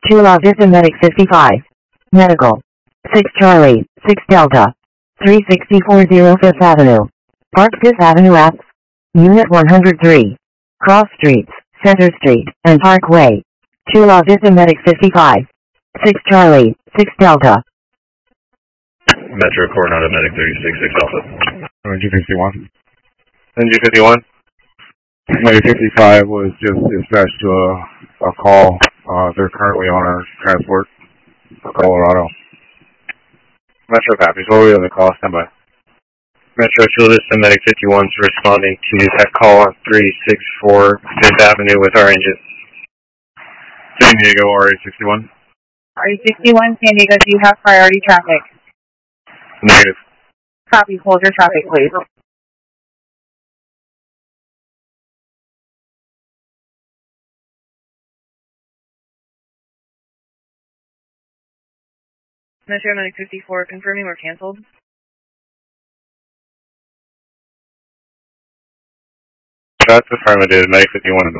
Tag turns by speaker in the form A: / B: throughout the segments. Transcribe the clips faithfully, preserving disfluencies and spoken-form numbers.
A: Chula Vista Medic fifty-five. Medical. six Charlie, six Delta. three sixty-four zero Fifth Avenue. Park Fifth Avenue F. Unit one hundred three. Cross Streets, Center Street, and Parkway. Chula Vista Medic fifty-five. six Charlie, six Delta.
B: Metro Coronado Medic thirty-six, six Alpha.
C: N G fifty-one.
B: N G fifty-one.
C: Medic fifty-five was just dispatched to a, a call. Uh, they're currently on our transport for Colorado.
B: Metro copies. What were we on the call? Stand by. Metro Chula Vista Medic fifty-one is responding to that call on three sixty-four Fifth Avenue with our engine.
C: San Diego R A sixty-one.
D: R A sixty-one, San Diego, do you have priority traffic?
C: Negative.
D: Copy, hold your traffic, please. Metro Medic fifty-four, confirming we're canceled.
C: That's affirmative, Medic fifty-one.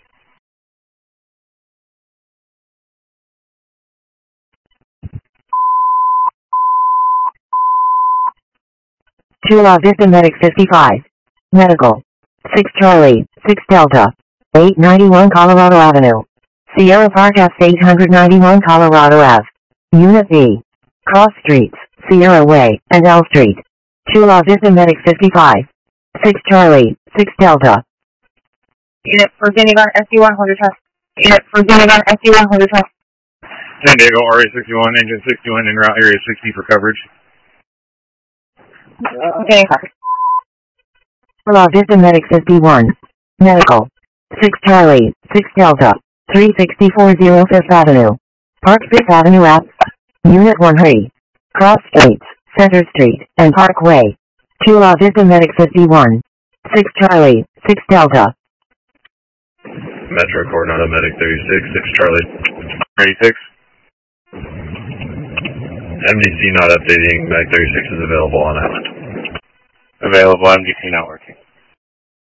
A: Chula Vista Medic fifty-five. Medical. six Charlie, six Delta. eight ninety-one Colorado Avenue. Sierra Park F eight ninety-one Colorado Ave. Unit B. Cross Streets, Sierra Way, and L Street. Chula Vista Medic fifty-five. six Charlie, six Delta.
D: Unit for San Diego S D one, hold your traffic. Unit for San Diego S D one, hold your traffic.
C: San Diego R A sixty-one, engine sixty-one, en route area sixty for coverage.
D: Okay, copy.
A: Chula Vista Medic fifty-one. Medical. six Charlie, six Delta. three sixty-four zero Fifth Avenue. Park Fifth Avenue F. Unit one three. Cross Streets, Center Street, and Parkway. Chula Vista Medic fifty-one. six Charlie, six Delta.
B: Metro Coronado Medic thirty-six, six Charlie.
C: thirty-six.
B: M D C not updating, Medic thirty-six is available on island.
C: Available, M D C not working.